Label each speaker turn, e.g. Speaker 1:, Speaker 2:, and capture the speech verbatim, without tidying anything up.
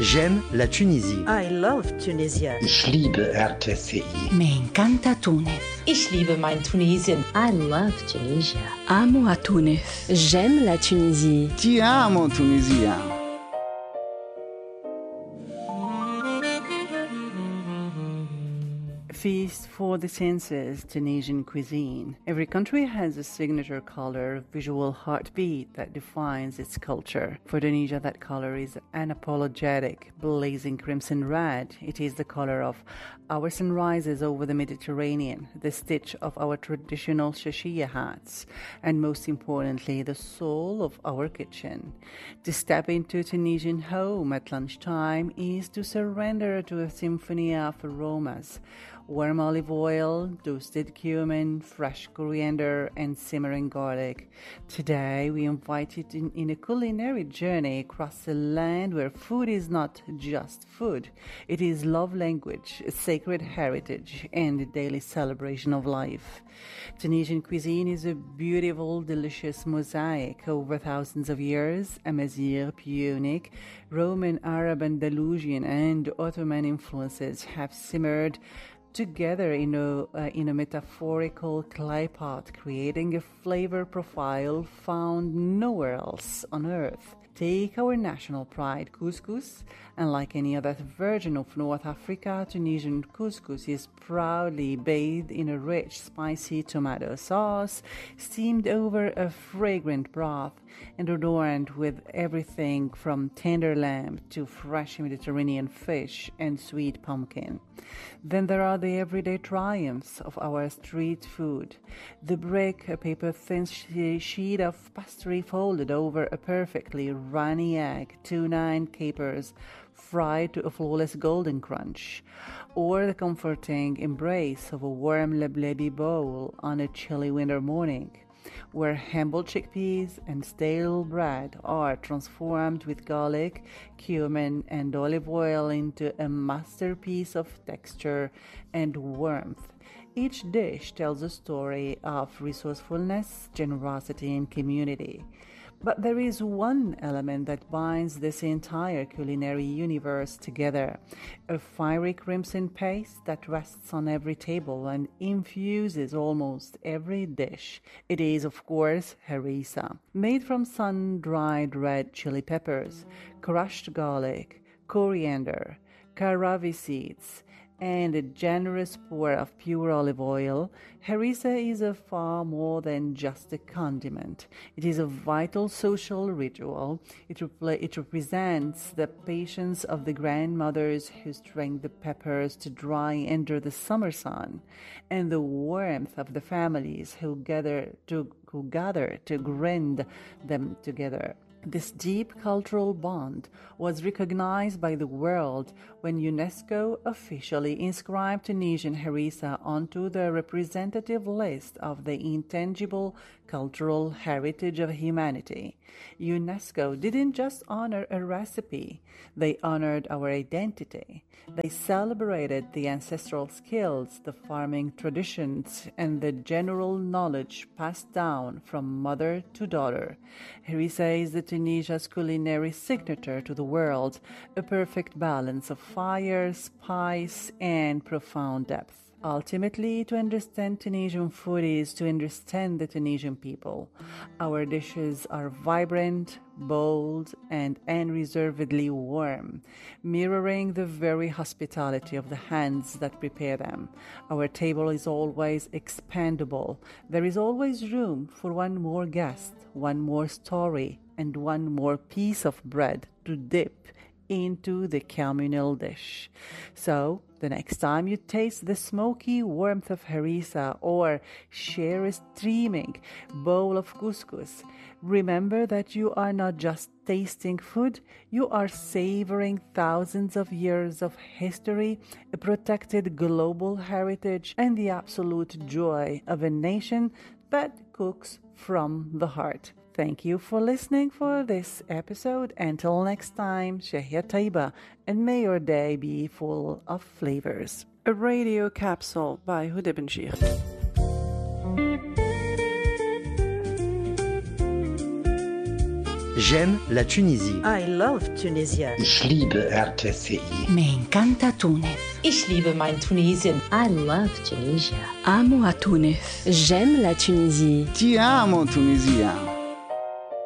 Speaker 1: J'aime la Tunisie.
Speaker 2: I love Tunisia.
Speaker 3: Ich liebe R T C I.
Speaker 4: Me encanta Túnez.
Speaker 5: Ich liebe mein Tunesien.
Speaker 6: I love Tunisia.
Speaker 4: Amo a Túnez.
Speaker 6: J'aime la Tunisie.
Speaker 7: Ti amo, Tunisia.
Speaker 8: Feast for the senses, Tunisian cuisine. Every country has a signature color, visual heartbeat that defines its culture. For Tunisia, that color is unapologetic, blazing crimson red. It is the color of our sunrises over the Mediterranean, the stitch of our traditional shashia hats, and most importantly, the soul of our kitchen. To step into a Tunisian home at lunchtime is to surrender to a symphony of aromas. Warm olive oil, toasted cumin, fresh coriander, and simmering garlic. Today, we invite you in, in a culinary journey across a land where food is not just food. It is love language, a sacred heritage, and a daily celebration of life. Tunisian cuisine is a beautiful, delicious mosaic over thousands of years. Amazigh, Punic, Roman, Arab, Andalusian, and Ottoman influences have simmered together in a, uh, in a metaphorical clay pot, creating a flavor profile found nowhere else on earth. Take our national pride, couscous, and like any other virgin of North Africa, Tunisian couscous is proudly bathed in a rich, spicy tomato sauce, steamed over a fragrant broth, and adorned with everything from tender lamb to fresh Mediterranean fish and sweet pumpkin. Then there are the everyday triumphs of our street food. The brick, a paper-thin sheet of pastry folded over a perfectly runny egg, tuna and capers, fried to a flawless golden crunch, or the comforting embrace of a warm leblebi bowl on a chilly winter morning, where humble chickpeas and stale bread are transformed with garlic, cumin, and olive oil into a masterpiece of texture and warmth. Each dish tells a story of resourcefulness, generosity, and community. But there is one element that binds this entire culinary universe together, a fiery crimson paste that rests on every table and infuses almost every dish. It is, of course, harissa, made from sun-dried red chili peppers, crushed garlic, coriander, caraway seeds, and a generous pour of pure olive oil. Harissa is a far more than just a condiment. It is a vital social ritual. It, repl- it represents the patience of the grandmothers who strain the peppers to dry under the summer sun, and the warmth of the families who gather to, who gather to grind them together. This deep cultural bond was recognized by the world when UNESCO officially inscribed Tunisian harissa onto the representative list of the intangible cultural heritage of humanity. UNESCO didn't just honor a recipe, they honored our identity. They celebrated the ancestral skills, the farming traditions, and the general knowledge passed down from mother to daughter. Harissa is the Tunisia's culinary signature to the world, a perfect balance of fire, spice, and profound depth. Ultimately, to understand Tunisian food is to understand the Tunisian people. Our dishes are vibrant, bold, and unreservedly warm, mirroring the very hospitality of the hands that prepare them. Our table is always expandable. There is always room for one more guest, one more story, and one more piece of bread to dip into the communal dish. So, the next time you taste the smoky warmth of harissa or share a steaming bowl of couscous, remember that you are not just tasting food, you are savoring thousands of years of history, a protected global heritage, and the absolute joy of a nation that cooks from the heart. Thank you for listening for this episode. Until next time, Shahia Taiba, and may your day be full of flavors. A radio capsule by Huda Benjir.
Speaker 1: J'aime la Tunisie.
Speaker 2: I love Tunisia.
Speaker 3: Ich liebe R T C I.
Speaker 4: Me encanta Tunis.
Speaker 5: Ich liebe mein Tunesien.
Speaker 6: I love Tunisia.
Speaker 4: Amo a Tunis.
Speaker 6: J'aime la Tunisie.
Speaker 7: Ti amo, Tunisia.